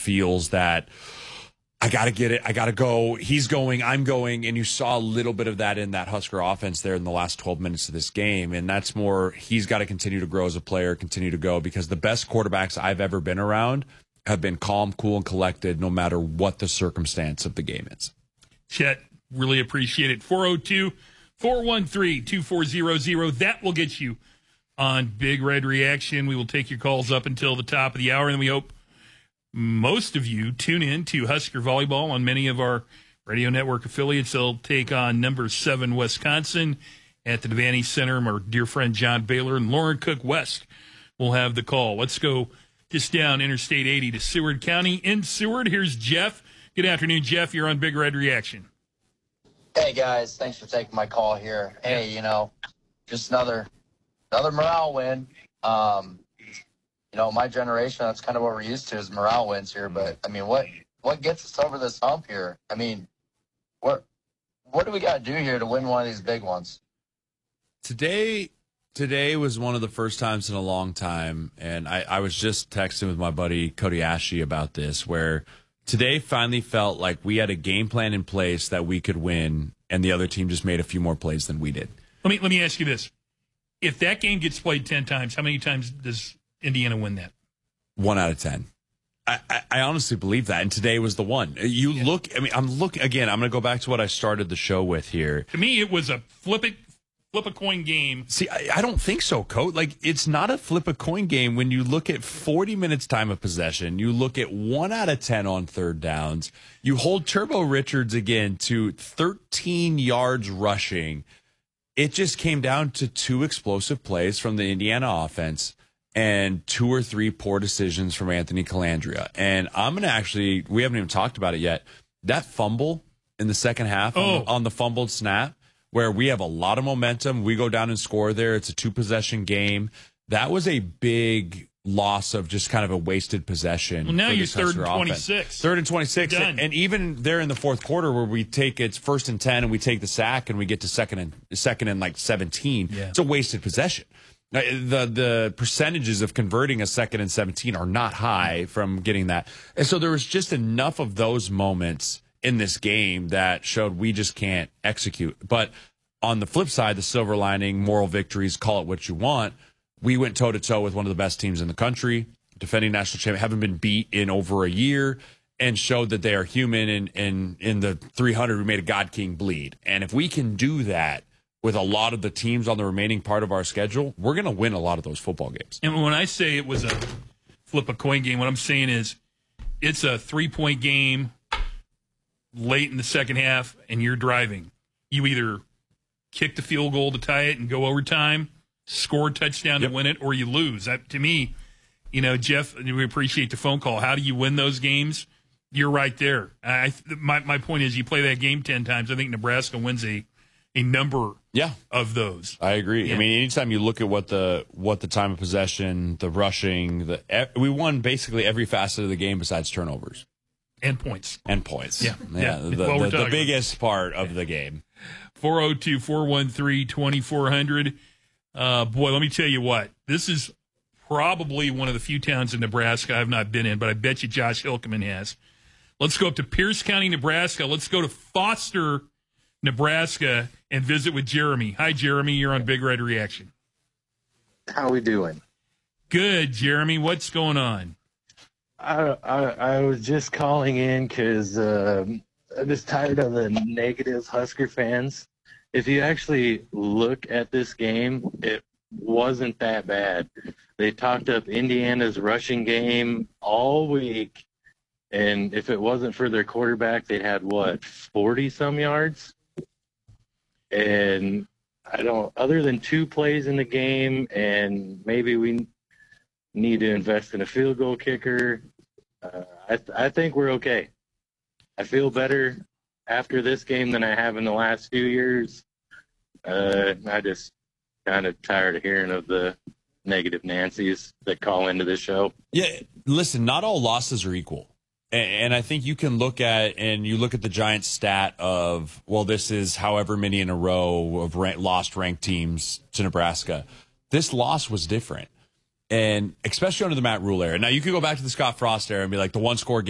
feels that I got to get it. I got to go. He's going. I'm going. And you saw a little bit of that in that Husker offense there in the last 12 minutes of this game. And that's more, he's got to continue to grow as a player, continue to go, because the best quarterbacks I've ever been around have been calm, cool, and collected no matter what the circumstance of the game is. Chet, really appreciate it. 402-413-2400. That will get you on Big Red Reaction. We will take your calls up until the top of the hour, and we hope most of you tune in to Husker Volleyball on many of our radio network affiliates. They'll take on number 7 Wisconsin at the Devaney Center. Our dear friend John Baylor and Lauren Cook West will have the call. Let's go just down Interstate 80 to Seward County. In Seward, here's Jeff. Good afternoon, Jeff. You're on Big Red Reaction. Hey, guys. Thanks for taking my call here. Hey, just another morale win. My generation, that's kind of what we're used to is morale wins here. But, what gets us over this hump here? What do we got to do here to win one of these big ones? Today was one of the first times in a long time, and I was just texting with my buddy Cody Ashley about this, where today finally felt like we had a game plan in place that we could win, and the other team just made a few more plays than we did. Let me ask you this. If that game gets played 10 times, how many times does Indiana win that? 1 out of 10. I honestly believe that, and today was the one. I'm looking again. I'm going to go back to what I started the show with here. To me, it was a flip a coin game. See, I don't think so, Coach. It's not a flip a coin game when you look at 40 minutes time of possession. You look at 1 out of 10 on third downs. You hold Turbo Richards again to 13 yards rushing. It just came down to 2 explosive plays from the Indiana offense and 2 or 3 poor decisions from Anthony Calandria. And I'm going to we haven't even talked about it yet. That fumble in the second half on the fumbled snap, where we have a lot of momentum. We go down and score there. It's a 2-possession game. That was a big loss of just kind of a wasted possession. Well, now you're 3rd and 26. 3rd and 26. And even there in the fourth quarter where we take it's 1st and 10 and we take the sack and we get to second and 17. Yeah. It's a wasted possession. The percentages of converting a 2nd and 17 are not high from getting that. And so there was just enough of those moments in this game that showed we just can't execute. But on the flip side, the silver lining, moral victories, call it what you want, we went toe-to-toe with one of the best teams in the country, defending national champion, haven't been beat in over a year, and showed that they are human, and in the 300, we made a God King bleed. And if we can do that with a lot of the teams on the remaining part of our schedule, we're going to win a lot of those football games. And when I say it was a flip-a-coin game, what I'm saying is it's a 3-point game late in the second half, and you're driving. You either kick the field goal to tie it and go overtime, score a touchdown to win it, or you lose. To me, Jeff, we appreciate the phone call. How do you win those games? You're right there. My point is you play that game 10 times. I think Nebraska wins a number of those. I agree. Yeah. Anytime you look at what the time of possession, the rushing, we won basically every facet of the game besides turnovers. And points. Yeah. The biggest part of the game. 402-413-2400. Boy, let me tell you what. This is probably one of the few towns in Nebraska I've not been in, but I bet you Josh Hilkeman has. Let's go up to Pierce County, Nebraska. Let's go to Foster, Nebraska, and visit with Jeremy. Hi, Jeremy. You're on Big Red Reaction. How we doing? Good, Jeremy. What's going on? I was just calling in because I'm just tired of the negative Husker fans. If you actually look at this game, it wasn't that bad. They talked up Indiana's rushing game all week, and if it wasn't for their quarterback, they'd had, 40-some yards? And other than 2 plays in the game, and maybe we need to invest in a field goal kicker, I think we're okay. I feel better after this game than I have in the last few years. I just kind of tired of hearing of the negative Nancys that call into this show. Yeah, listen, not all losses are equal. And I think you can look at the Giants stat of, this is however many in a row of lost ranked teams to Nebraska. This loss was different. And especially under the Matt Rule era. Now, you could go back to the Scott Frost era and be like, the one-score game